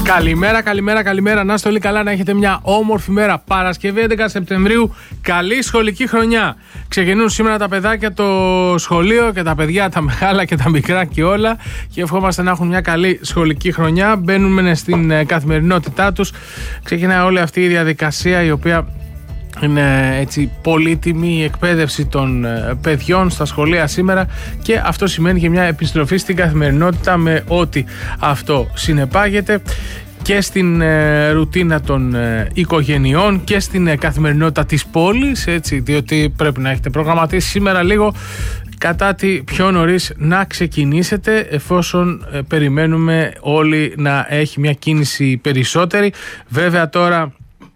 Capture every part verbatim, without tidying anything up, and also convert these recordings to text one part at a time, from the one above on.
Καλημέρα, καλημέρα, καλημέρα. Να είστε όλοι καλά, να έχετε μια όμορφη μέρα. Παρασκευή έντεκα Σεπτεμβρίου. Καλή σχολική χρονιά. Ξεκινούν σήμερα τα παιδάκια το σχολείο και τα παιδιά, τα μεγάλα και τα μικρά και όλα. Και ευχόμαστε να έχουν μια καλή σχολική χρονιά. Μπαίνουμε στην καθημερινότητά τους. Ξεκινάει όλη αυτή η διαδικασία η οποία είναι έτσι πολύτιμη, η εκπαίδευση των παιδιών στα σχολεία σήμερα, και αυτό σημαίνει και μια επιστροφή στην καθημερινότητα με ό,τι αυτό συνεπάγεται και στην ε, ρουτίνα των ε, οικογενειών και στην ε, καθημερινότητα της πόλης, έτσι, διότι πρέπει να έχετε προγραμματίσει σήμερα λίγο κατά τη πιο νωρίς να ξεκινήσετε, εφόσον ε, περιμένουμε όλοι να έχει μια κίνηση περισσότερη. Βέβαια τώρα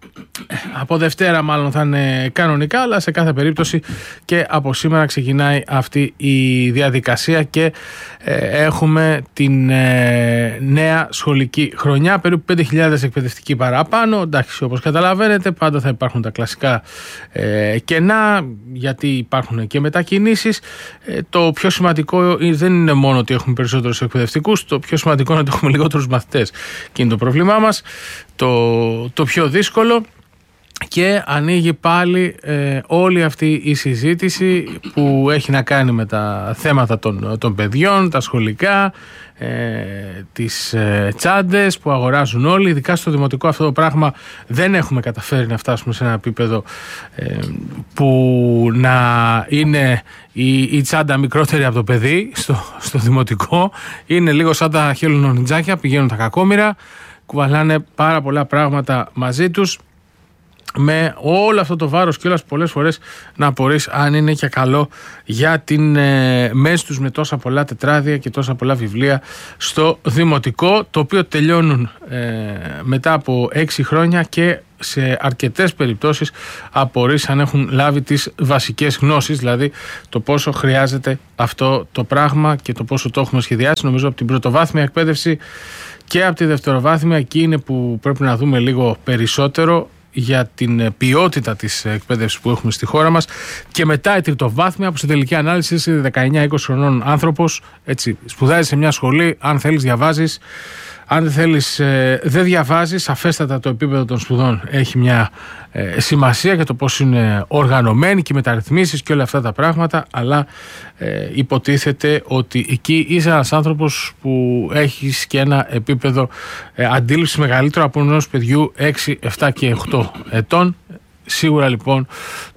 από Δευτέρα μάλλον θα είναι κανονικά, αλλά σε κάθε περίπτωση και από σήμερα ξεκινάει αυτή η διαδικασία και ε, έχουμε την ε, νέα σχολική χρονιά. Περίπου πέντε χιλιάδες εκπαιδευτικοί παραπάνω. Εντάξει, όπως καταλαβαίνετε, πάντα θα υπάρχουν τα κλασικά ε, κενά, γιατί υπάρχουν και μετακινήσεις. Ε, το πιο σημαντικό δεν είναι μόνο ότι έχουμε περισσότερους εκπαιδευτικούς, το πιο σημαντικό είναι ότι έχουμε λιγότερους μαθητές. Και είναι το πρόβλημά μας. Το, το πιο δύσκολο. Και ανοίγει πάλι ε, όλη αυτή η συζήτηση που έχει να κάνει με τα θέματα των, των παιδιών, τα σχολικά, ε, τις ε, τσάντες που αγοράζουν όλοι. Ειδικά στο δημοτικό αυτό το πράγμα δεν έχουμε καταφέρει να φτάσουμε σε ένα επίπεδο ε, που να είναι η, η τσάντα μικρότερη από το παιδί στο, στο δημοτικό. Είναι λίγο σαν τα χελονονιτζάκια, πηγαίνουν τα κακόμοιρα, κουβαλάνε πάρα πολλά πράγματα μαζί τους, με όλο αυτό το βάρος και όλες πολλές φορές να απορείς αν είναι και καλό για την ε, μέση τους, με τόσα πολλά τετράδια και τόσα πολλά βιβλία στο δημοτικό, το οποίο τελειώνουν ε, μετά από έξι χρόνια και σε αρκετές περιπτώσεις απορείς αν έχουν λάβει τις βασικές γνώσεις, δηλαδή το πόσο χρειάζεται αυτό το πράγμα και το πόσο το έχουμε σχεδιάσει. Νομίζω από την πρωτοβάθμια εκπαίδευση και από τη δευτεροβάθμια, εκεί είναι που πρέπει να δούμε λίγο περισσότερο για την ποιότητα της εκπαίδευσης που έχουμε στη χώρα μας, και μετά η τριτοβάθμια, που σε τελική ανάλυση είσαι δεκαεννιά είκοσι χρονών άνθρωπος, έτσι, σπουδάζεις σε μια σχολή, αν θέλεις διαβάζεις, αν δεν θέλεις ε, δεν διαβάζεις. Σαφέστατα το επίπεδο των σπουδών έχει μια ε, σημασία για το πώς είναι οργανωμένοι και οι μεταρρυθμίσεις και όλα αυτά τα πράγματα, αλλά ε, υποτίθεται ότι εκεί είσαι ένας άνθρωπος που έχεις και ένα επίπεδο ε, αντίληψης μεγαλύτερο από ενός παιδιού έξι, επτά και οκτώ ετών. Σίγουρα λοιπόν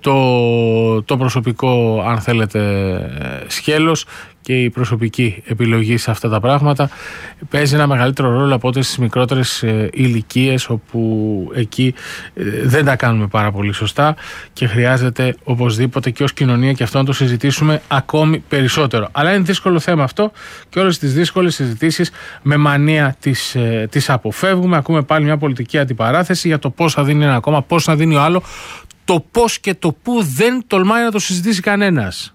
το, το προσωπικό, αν θέλετε, σκέλος και η προσωπική επιλογή σε αυτά τα πράγματα παίζει ένα μεγαλύτερο ρόλο από ό,τι στις μικρότερες ε, ηλικίες, όπου εκεί ε, δεν τα κάνουμε πάρα πολύ σωστά και χρειάζεται οπωσδήποτε και ως κοινωνία και αυτό να το συζητήσουμε ακόμη περισσότερο. Αλλά είναι δύσκολο θέμα αυτό, και όλες τις δύσκολες συζητήσεις με μανία τις, ε, τις αποφεύγουμε. Ακούμε πάλι μια πολιτική αντιπαράθεση για το πώς θα δίνει ένα κόμμα, πώς θα δίνει ο άλλο. Το πώς και το πού δεν τολμάει να το συζητήσει κανένας.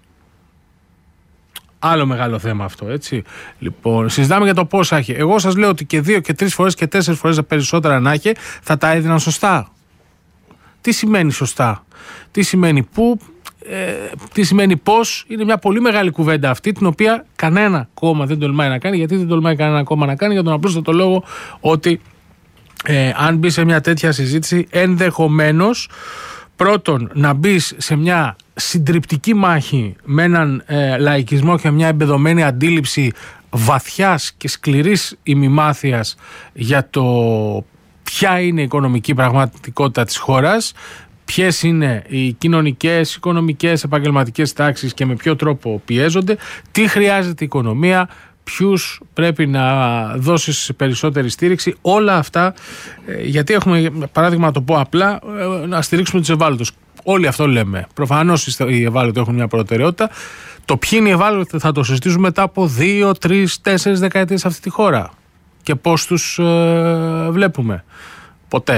Άλλο μεγάλο θέμα αυτό, έτσι. Λοιπόν, συζητάμε για το πόσα έχει. Εγώ σας λέω ότι και δύο και τρεις φορές και τέσσερις φορές περισσότερα να έχει, θα τα έδιναν σωστά. Τι σημαίνει σωστά, τι σημαίνει πού, ε, τι σημαίνει πώς, είναι μια πολύ μεγάλη κουβέντα αυτή, την οποία κανένα κόμμα δεν τολμάει να κάνει. Γιατί δεν τολμάει κανένα κόμμα να κάνει? Για τον απλούστατο λόγο ότι ε, αν μπει σε μια τέτοια συζήτηση, ενδεχομένως πρώτον να μπει σε μια συντριπτική μάχη με έναν ε, λαϊκισμό και μια εμπεδομένη αντίληψη βαθιάς και σκληρής ημιμάθειας για το ποια είναι η οικονομική πραγματικότητα της χώρας, ποιες είναι οι κοινωνικές, οικονομικές, επαγγελματικές τάξεις και με ποιο τρόπο πιέζονται, τι χρειάζεται η οικονομία, ποιους πρέπει να δώσεις περισσότερη στήριξη, όλα αυτά, γιατί έχουμε, παράδειγμα να το πω απλά, να στηρίξουμε τους ευάλωτους. Όλοι αυτό λέμε. Προφανώς οι ευάλωτοι έχουν μια προτεραιότητα. Το ποιοι είναι οι ευάλωτοι θα το συζητήσουμε μετά από δύο, τρεις, τέσσερις δεκαετίες σε αυτή τη χώρα. Και πώς τους ε, βλέπουμε. Ποτέ.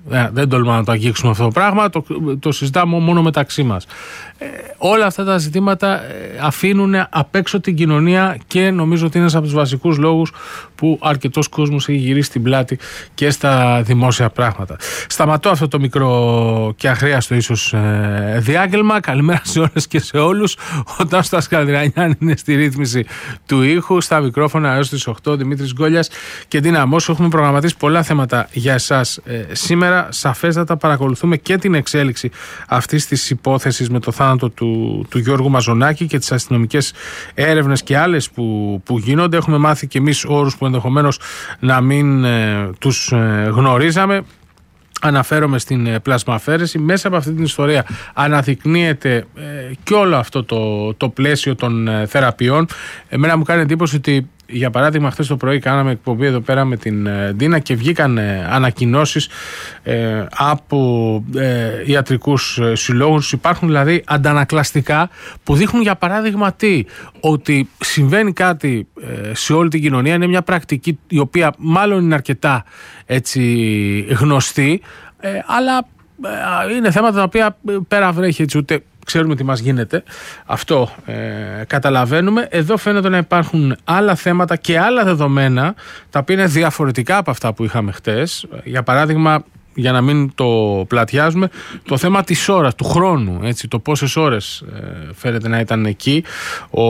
δεν, δεν τολμάμε να το αγγίξουμε αυτό το πράγμα, το, το συζητάμε μόνο μεταξύ μας. Ε, όλα αυτά τα ζητήματα ε, αφήνουν απ' έξω την κοινωνία και νομίζω ότι είναι ένας από τους βασικούς λόγους που αρκετός κόσμος έχει γυρίσει την πλάτη και στα δημόσια πράγματα. Σταματώ αυτό το μικρό και αχρίαστο ίσως ε, διάγγελμα. Καλημέρα σε όλες και σε όλους. Ο Τάσος Καδριανιάν είναι στη ρύθμιση του ήχου, στα μικρόφωνα έως τις οκτώ, Δημήτρης Γκόλιας και Ντίνα Αμόσου. Έχουμε προγραμματίσει πολλά θέματα για εσάς ε, σήμερα. Σαφέστατα παρακολουθούμε και την εξέλιξη αυτής της υπόθεσης με το θάνατο του, του Γιώργου Μαζονάκη και τις αστυνομικές έρευνες και άλλες που, που γίνονται. Έχουμε μάθει και εμείς όρους που ενδεχομένως να μην ε, τους ε, γνωρίζαμε. Αναφέρομαι στην ε, πλασμαφαίρεση. Μέσα από αυτή την ιστορία αναδεικνύεται ε, και όλο αυτό το, το πλαίσιο των ε, θεραπείων. Εμένα μου κάνει εντύπωση ότι, για παράδειγμα, χθες το πρωί κάναμε εκπομπή εδώ πέρα με την ε, Ντίνα και βγήκαν ε, ανακοινώσεις ε, από ε, ιατρικούς ε, συλλόγους. Υπάρχουν δηλαδή αντανακλαστικά που δείχνουν, για παράδειγμα, τι, ότι συμβαίνει κάτι ε, σε όλη την κοινωνία. Είναι μια πρακτική η οποία μάλλον είναι αρκετά έτσι γνωστή, ε, αλλά ε, είναι θέματα τα οποία πέρα βρέχει έτσι, ούτε ξέρουμε τι μας γίνεται. Αυτό ε, καταλαβαίνουμε. Εδώ φαίνεται να υπάρχουν άλλα θέματα και άλλα δεδομένα τα οποία είναι διαφορετικά από αυτά που είχαμε χτες. Για παράδειγμα, για να μην το πλατιάζουμε, το θέμα της ώρας, του χρόνου, έτσι, το πόσες ώρες ε, φαίνεται να ήταν εκεί ο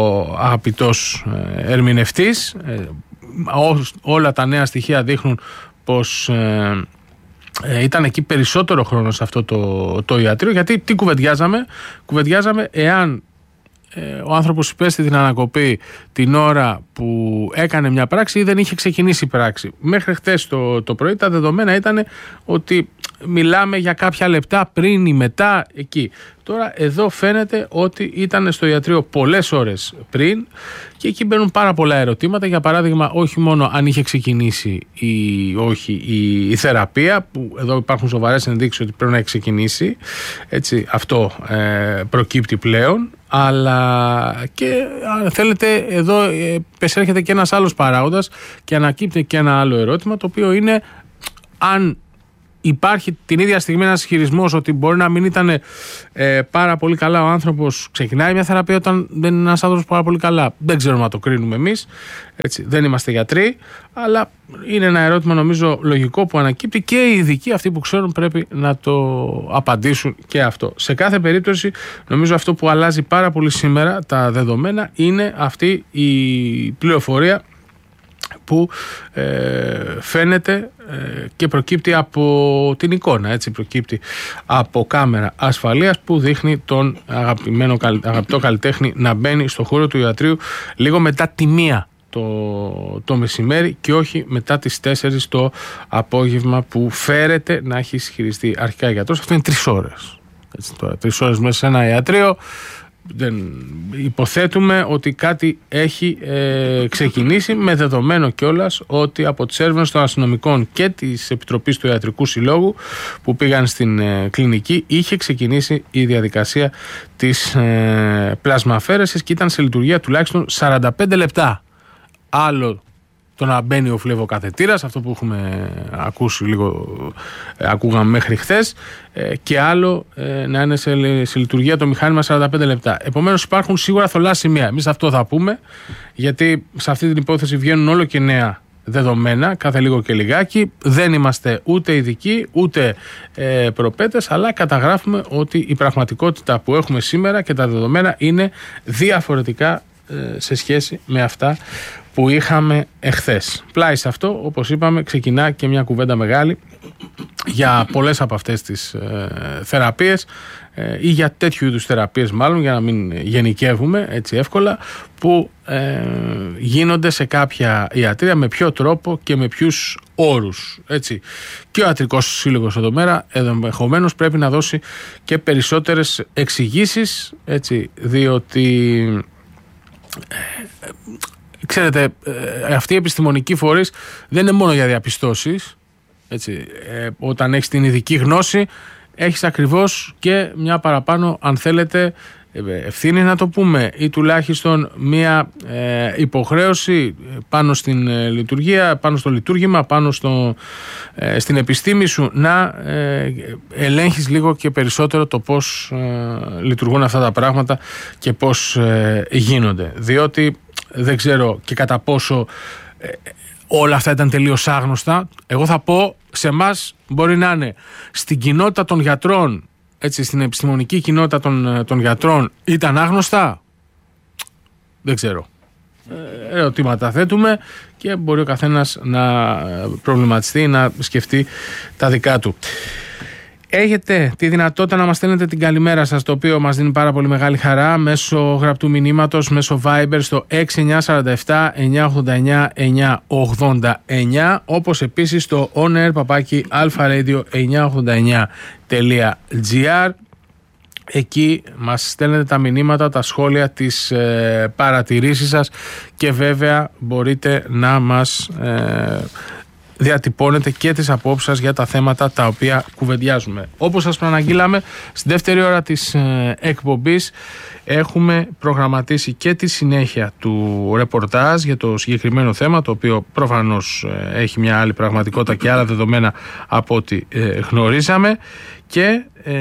αγαπητός ε, ερμηνευτής. Ε, ό, όλα τα νέα στοιχεία δείχνουν πως ε, Ε, ήταν εκεί περισσότερο χρόνο σε αυτό το, το ιατρείο. Γιατί τι κουβεντιάζαμε? Κουβεντιάζαμε εάν ε, ο άνθρωπος υπέστη την ανακοπή την ώρα που έκανε μια πράξη ή δεν είχε ξεκινήσει η πράξη. Μέχρι χτες το, το πρωί τα δεδομένα ήταν ότι μιλάμε για κάποια λεπτά πριν ή μετά εκεί. Τώρα εδώ φαίνεται ότι ήταν στο ιατρείο πολλές ώρες πριν και εκεί μπαίνουν πάρα πολλά ερωτήματα. Για παράδειγμα, όχι μόνο αν είχε ξεκινήσει ή όχι η, η θεραπεία, που εδώ υπάρχουν σοβαρές ενδείξεις ότι πρέπει να έχει ξεκινήσει, έτσι, αυτό ε, προκύπτει πλέον, αλλά και αν θέλετε εδώ ε, πεσέρχεται και ένας άλλος παράγοντας και ανακύπτει και ένα άλλο ερώτημα, το οποίο είναι αν υπάρχει την ίδια στιγμή ένας ισχυρισμός ότι μπορεί να μην ήταν ε, πάρα πολύ καλά ο άνθρωπος, ξεκινάει μια θεραπεία όταν δεν είναι ένας άνθρωπος πάρα πολύ καλά. Δεν ξέρουμε να το κρίνουμε εμείς, έτσι, δεν είμαστε γιατροί, αλλά είναι ένα ερώτημα νομίζω λογικό που ανακύπτει και οι ειδικοί, αυτοί που ξέρουν, πρέπει να το απαντήσουν και αυτό. Σε κάθε περίπτωση νομίζω αυτό που αλλάζει πάρα πολύ σήμερα τα δεδομένα είναι αυτή η πληροφορία που ε, φαίνεται ε, και προκύπτει από την εικόνα, έτσι, προκύπτει από κάμερα ασφαλείας που δείχνει τον αγαπημένο, αγαπητό καλλιτέχνη να μπαίνει στο χώρο του ιατρείου λίγο μετά τη μία το, το μεσημέρι και όχι μετά τις τέσσερις το απόγευμα που φέρεται να έχει ισχυριστεί αρχικά γιατρός. Αυτό είναι τρεις ώρες. Έτσι, τώρα, τρεις ώρες μέσα σε ένα ιατρείο. Δεν υποθέτουμε ότι κάτι έχει ε, ξεκινήσει, με δεδομένο κιόλας ότι από τις έρευνες των αστυνομικών και της Επιτροπής του Ιατρικού Συλλόγου που πήγαν στην ε, κλινική είχε ξεκινήσει η διαδικασία της ε, πλασμαφαίρεσης και ήταν σε λειτουργία τουλάχιστον σαράντα πέντε λεπτά. Άλλο το να μπαίνει ο φλεβοκαθετήρας, αυτό που έχουμε ακούσει λίγο, ε, ακούγαμε μέχρι χθες, ε, και άλλο ε, να είναι σε, σε λειτουργία το μηχάνημα σαράντα πέντε λεπτά. Επομένως υπάρχουν σίγουρα θολά σημεία. Εμείς αυτό θα πούμε, γιατί σε αυτή την υπόθεση βγαίνουν όλο και νέα δεδομένα, κάθε λίγο και λιγάκι. Δεν είμαστε ούτε ειδικοί, ούτε ε, προπέτες, αλλά καταγράφουμε ότι η πραγματικότητα που έχουμε σήμερα και τα δεδομένα είναι διαφορετικά ε, σε σχέση με αυτά που είχαμε εχθές. Πλάι σε αυτό, όπως είπαμε, ξεκινά και μια κουβέντα μεγάλη για πολλές από αυτές τις ε, θεραπείες ε, ή για τέτοιου είδους θεραπείες, μάλλον, για να μην γενικεύουμε έτσι εύκολα, που ε, γίνονται σε κάποια ιατρεία, με ποιο τρόπο και με ποιους όρους, έτσι. Και ο Ιατρικός Σύλλογος εδώ μέρα ενδεχομένως πρέπει να δώσει και περισσότερες εξηγήσεις, έτσι, διότι ε, ξέρετε, αυτή η επιστημονική φορείς δεν είναι μόνο για διαπιστώσεις, έτσι. Ε, όταν έχεις την ειδική γνώση έχεις ακριβώς και μια παραπάνω, αν θέλετε, ευθύνη να το πούμε, ή τουλάχιστον μια ε, υποχρέωση πάνω στην ε, λειτουργία, πάνω στο λειτουργήμα, πάνω στο, ε, στην επιστήμη σου να ε, ελέγχεις λίγο και περισσότερο το πώς ε, λειτουργούν αυτά τα πράγματα και πώς ε, γίνονται, διότι δεν ξέρω και κατά πόσο ε, όλα αυτά ήταν τελείως άγνωστα. Εγώ θα πω, σε εμάς μπορεί να είναι, στην κοινότητα των γιατρών, έτσι, στην επιστημονική κοινότητα των, των γιατρών ήταν άγνωστα. Δεν ξέρω. Ε, ερωτήματα θέτουμε και μπορεί ο καθένας να προβληματιστεί, να σκεφτεί τα δικά του. Έχετε τη δυνατότητα να μας στέλνετε την καλημέρα σας, το οποίο μας δίνει πάρα πολύ μεγάλη χαρά, μέσω γραπτού μηνύματος, μέσω Viber στο έξι εννιά τέσσερα επτά εννιά ογδόντα εννιά εννιά ογδόντα εννιά, όπως επίσης στο onair παπάκι alpharadio εννιά ογδόντα εννιά τελεία gr. Εκεί μας στέλνετε τα μηνύματα, τα σχόλια, τις ε, παρατηρήσεις σας και βέβαια μπορείτε να μας ε, διατυπώνετε και τις απόψεις σας για τα θέματα τα οποία κουβεντιάζουμε. Όπως σας προαναγγείλαμε, στη δεύτερη ώρα της ε, εκπομπής έχουμε προγραμματίσει και τη συνέχεια του ρεπορτάζ για το συγκεκριμένο θέμα, το οποίο προφανώς ε, έχει μια άλλη πραγματικότητα και άλλα δεδομένα από ό,τι ε, γνωρίζαμε, και ε,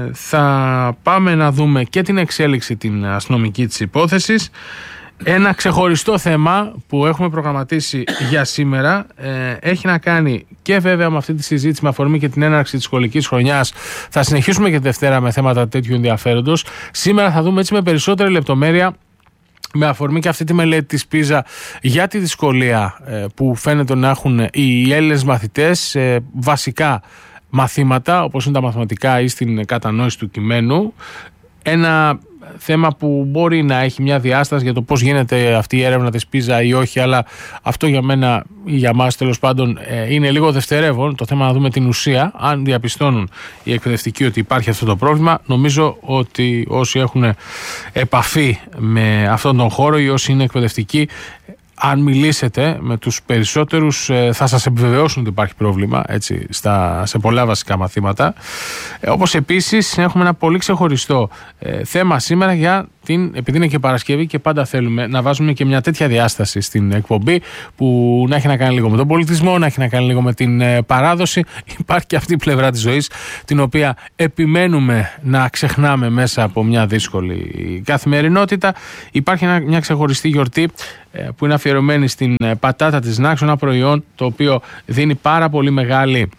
θα πάμε να δούμε και την εξέλιξη την αστυνομική της υπόθεσης. Ένα ξεχωριστό θέμα που έχουμε προγραμματίσει για σήμερα ε, έχει να κάνει και βέβαια με αυτή τη συζήτηση, με αφορμή και την έναρξη της σχολικής χρονιάς. Θα συνεχίσουμε και τη Δευτέρα με θέματα τέτοιου ενδιαφέροντος. Σήμερα θα δούμε έτσι με περισσότερη λεπτομέρεια, με αφορμή και αυτή τη μελέτη της πίζα, για τη δυσκολία ε, που φαίνεται να έχουν οι Έλληνες μαθητές σε βασικά μαθήματα, όπως είναι τα μαθηματικά ή στην κατανόηση του κειμένου. Ένα θέμα που μπορεί να έχει μια διάσταση για το πώς γίνεται αυτή η έρευνα της πίζα ή όχι, αλλά αυτό για μένα ή για μας τέλος πάντων είναι λίγο δευτερεύον. Το θέμα να δούμε την ουσία, αν διαπιστώνουν οι εκπαιδευτικοί ότι υπάρχει αυτό το πρόβλημα. Νομίζω ότι όσοι έχουν επαφή με αυτόν τον χώρο ή όσοι είναι εκπαιδευτικοί, αν μιλήσετε με τους περισσότερους, θα σας επιβεβαιώσουν ότι υπάρχει πρόβλημα, έτσι, στα, σε πολλά βασικά μαθήματα. Ε, όπως επίσης έχουμε ένα πολύ ξεχωριστό ε, θέμα σήμερα, για την, επειδή είναι και Παρασκευή και πάντα θέλουμε να βάζουμε και μια τέτοια διάσταση στην εκπομπή που να έχει να κάνει λίγο με τον πολιτισμό, να έχει να κάνει λίγο με την ε, παράδοση. Υπάρχει και αυτή η πλευρά της ζωής, την οποία επιμένουμε να ξεχνάμε μέσα από μια δύσκολη καθημερινότητα. Υπάρχει ένα, μια ξεχωριστή γιορτή ε, που είναι αφιερωμένη στην ε, πατάτα της Νάξου, ένα προϊόν το οποίο δίνει πάρα πολύ μεγάλη,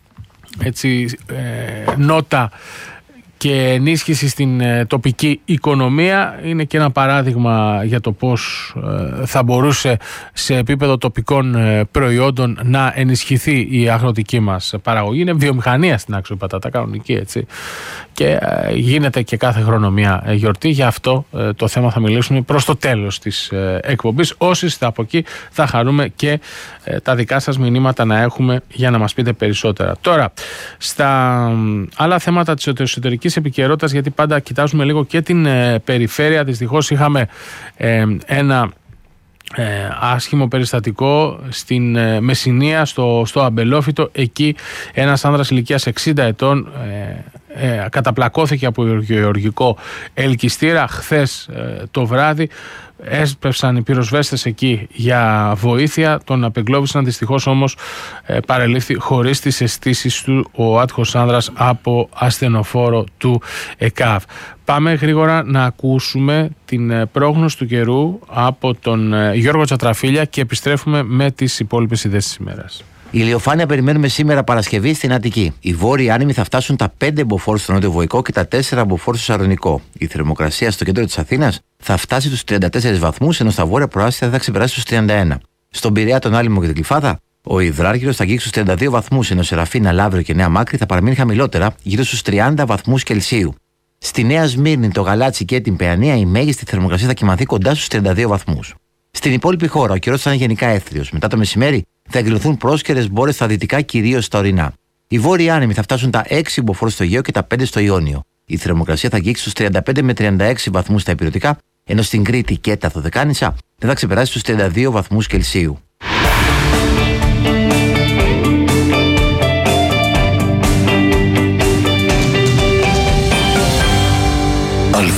έτσι, ε, νότα και ενίσχυση στην ε, τοπική οικονομία. Είναι και ένα παράδειγμα για το πώς ε, θα μπορούσε σε επίπεδο τοπικών ε, προϊόντων να ενισχυθεί η αγροτική μας παραγωγή. Είναι βιομηχανία στην Άξο η πατάτα, κανονική, έτσι. Και ε, γίνεται και κάθε χρόνο μια ε, γιορτή. Γι' αυτό ε, το θέμα θα μιλήσουμε προς το τέλος της ε, εκπομπής. Όσοι είστε από εκεί, θα χαρούμε και ε, τα δικά σας μηνύματα να έχουμε για να μας πείτε περισσότερα. Τώρα, στα ε, άλλα θέματα της εσωτερικής επικαιρότητας, γιατί πάντα κοιτάζουμε λίγο και την ε, περιφέρεια. Δυστυχώς είχαμε ε, ένα ε, άσχημο περιστατικό στην ε, Μεσσηνία, στο, στο Αμπελόφυτο. Εκεί ένας άνδρας ηλικίας εξήντα ετών ε, ε, καταπλακώθηκε από γεωργικό ελκυστήρα χθες ε, το βράδυ. Έσπευσαν οι πυροσβέστες εκεί για βοήθεια, τον απεγκλώβησαν. Δυστυχώς όμως ε, παρελήφθη χωρίς τις αισθήσεις του ο άτυχος άνδρας από ασθενοφόρο του ΕΚΑΒ. Πάμε γρήγορα να ακούσουμε την πρόγνωση του καιρού από τον ε, Γιώργο Τσατραφίλια και επιστρέφουμε με τις υπόλοιπες ιδέες της ημέρας. Η ηλιοφάνεια περιμένουμε σήμερα Παρασκευή στην Αττική. Οι βόρειοι άνεμοι θα φτάσουν τα πέντε μποφόρ στο νότιο Βοϊκό και τα τέσσερα μποφόρ στο Σαρδονικό. Η θερμοκρασία στο κέντρο της Αθήνας θα φτάσει τους τριάντα τέσσερις βαθμούς, ενώ στα βόρεια προάστια θα ξεπεράσει τους τριάντα ένα. Στον Πειραιά, τον Άλυμο και την Κλιφάδα, ο Υδράργυρος θα αγγίξει στους τριάντα δύο βαθμούς, ενώ Σεραφίνα, Λαύριο και Νέα Μάκρη θα παραμείνει χαμηλότερα, γύρω στους τριάντα βαθμούς Κελσίου. Στη Νέα Σμύρνη, το Γαλάτσι και την Παιανία, η μέγιστη θερμοκρασία θα κυμανθεί κοντά στους τριάντα δύο βαθμούς. Στην υπόλοιπη χώρα, ο καιρός θα είναι γενικά έθριος. Μετά το μεσημέρι θα εκδηλωθούν πρόσκαιρες μπόρες στα δυτικά, κυρίως στα ορεινά. Οι βόρειοι άνεμοι θα φτάσουν τα έξι μποφόρ στο Αιγαίο και τα πέντε στο Ιόνιο. Η θερμοκρασία θα αγγίξει στους τριάντα πέντε με τριάντα έξι βαθμούς στα ηπειρωτικά, ενώ στην Κρήτη και τα Δωδεκάνησα δεν θα ξεπεράσει στους τριάντα δύο βαθμούς Κελσίου.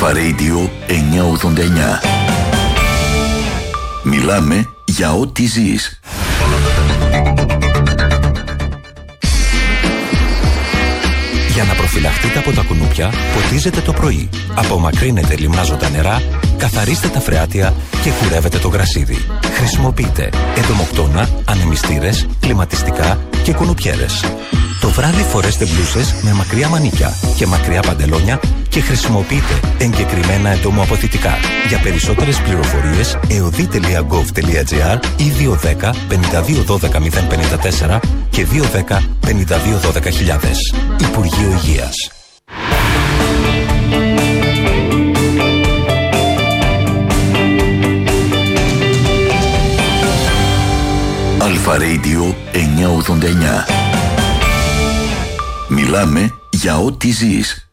Αλφα Radio εννιακόσια ογδόντα εννιά. Μιλάμε για ό,τι ζεις. Για να προφυλαχτείτε από τα κουνούπια, ποτίζετε το πρωί. Απομακρύνετε λιμνάζοντα νερά, καθαρίστε τα φρεάτια και κουρεύετε το γρασίδι. Χρησιμοποιείτε εντομοκτώνα, ανεμιστήρες, κλιματιστικά και κουνουπιέρες. Το βράδυ φορέστε μπλούσες με μακριά μανίκια και μακριά παντελόνια και χρησιμοποιείτε εγκεκριμένα εντομοαποθητικά. Για περισσότερες πληροφορίες εωδή τελεία γκοβ τελεία τζι άρ ή δύο ένα μηδέν πέντε δύο ένα δύο μηδέν πέντε τέσσερα και δύο ένα μηδέν πέντε δύο ένα δύο χιλιάδες. Υπουργείο Υγείας. Αλφα Radio εννιακόσια ογδόντα εννιά. Μιλάμε για ό,τι ζεις.